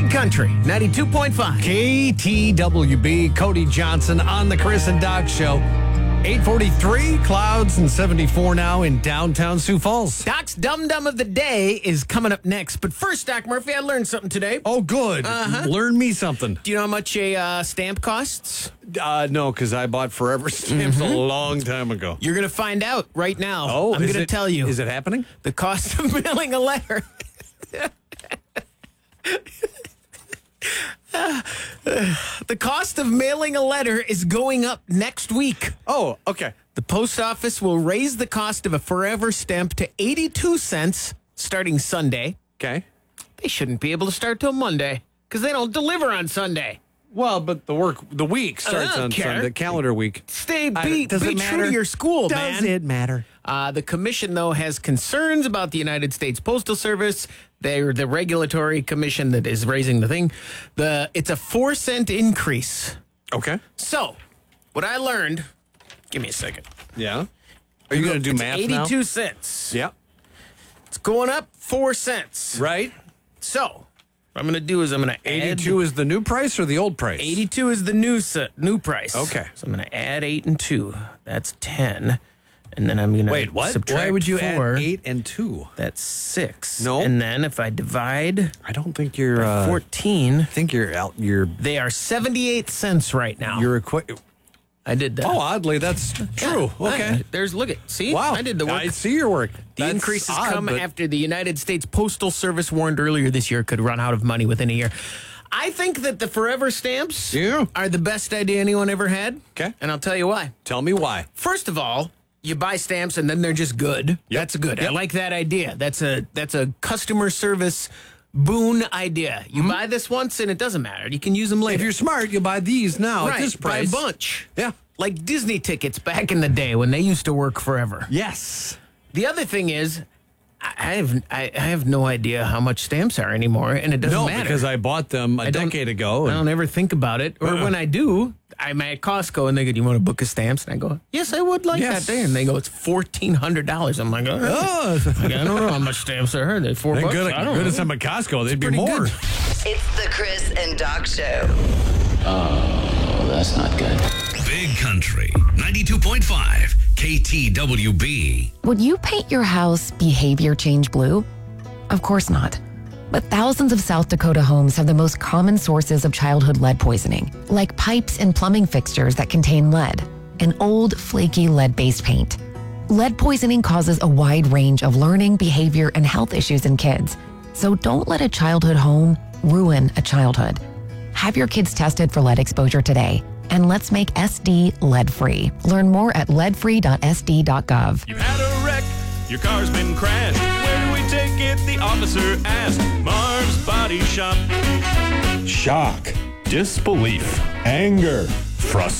Big Country, 92.5. KTWB, Cody Johnson on the Chris and Doc Show. 8:43, clouds and 74 now in downtown Sioux Falls. Doc's Dum Dum of the Day is coming up next. But first, Doc Murphy, I learned something today. Oh, good. Learn me something. Do you know how much a stamp costs? No, because I bought Forever Stamps a long time ago. You're going to find out right now. Oh, I'm going to tell you. Is it happening? The cost of mailing a letter. The cost of mailing a letter is going up next week. Oh, okay. The post office will raise the cost of a Forever stamp to 82 cents starting Sunday. Okay. They shouldn't be able to start till Monday because they don't deliver on Sunday. Well, but the week starts on Sunday, calendar week. Be true to your school, man. Does it matter? The commission, though, has concerns about the United States Postal Service. They're the regulatory commission that is raising the thing. It's a 4-cent increase. Okay. So, what I learned, give me a second. Yeah. Are you going to do math 82 now? 82 cents. Yeah. It's going up 4 cents. Right. So, what I'm going to do is I'm going to add... 82 is the new price or the old price? 82 is the new price. Okay. So I'm going to add 8 and 2. That's 10. And then I'm going to Wait, what? subtract Why would you 4. add 8 and 2? That's 6. No. And then if I divide I don't think you're... 14... I think you're... They are 78 cents right now. I did that. Oh, oddly, that's true. Okay. Look at, see? Wow. I did the work. I see your work. The That's increases odd, come but- after the United States Postal Service warned earlier this year it could run out of money within a year. I think that the Forever Stamps are the best idea anyone ever had. Okay. And I'll tell you why. Tell me why. First of all, you buy stamps and then they're just good. Yep. That's good. Yep. I like that idea. That's a customer service boon idea. You buy this once and it doesn't matter. You can use them later. If you're smart, you buy these now at this price. Buy a bunch. Yeah. Like Disney tickets back in the day when they used to work forever. Yes. The other thing is, I have no idea how much stamps are anymore, and it doesn't matter. No, because I bought them a decade ago. I don't ever think about it. Or when I do, I'm at Costco, and they go, "Do you want to book a stamps?" And I go, "Yes, I would like that day." And they go, "It's $1,400." I'm like, "Oh, I don't know how much stamps are. Are they $4? Thank I don't know. goodness I'm at Costco. They'd be pretty more. good. It's the Chris and Doc Show. Oh, that's not good. Big Country, 92.5 KTWB. Would you paint your house behavior change blue? Of course not. But thousands of South Dakota homes have the most common sources of childhood lead poisoning, like pipes and plumbing fixtures that contain lead, and old, flaky lead-based paint. Lead poisoning causes a wide range of learning, behavior, and health issues in kids. So don't let a childhood home ruin a childhood. Have your kids tested for lead exposure today. And let's make SD lead-free. Learn more at leadfree.sd.gov. You've had a wreck, your car's been crashed. Where do we take it? The officer asked. Marv's Body Shop. Shock, disbelief, anger, frustration.